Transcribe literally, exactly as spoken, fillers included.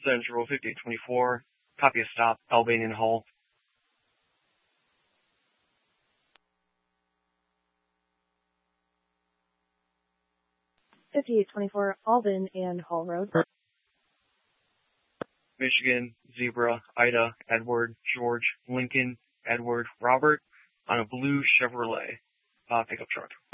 Central fifty-eight twenty-four. Copy a stop, Albanian Hall. fifty-eight twenty-four Alban and Hall Road. Michigan, Zebra, Ida, Edward, George, Lincoln, Edward, Robert, on a blue Chevrolet uh, pickup truck.